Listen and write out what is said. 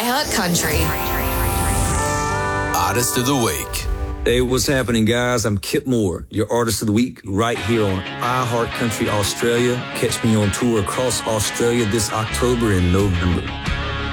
iHeartCountry. Artist of the Week. Hey, what's happening, guys? I'm Kip Moore, your Artist of the Week, right here on iHeartCountry Australia. Catch me on tour across Australia this October and November.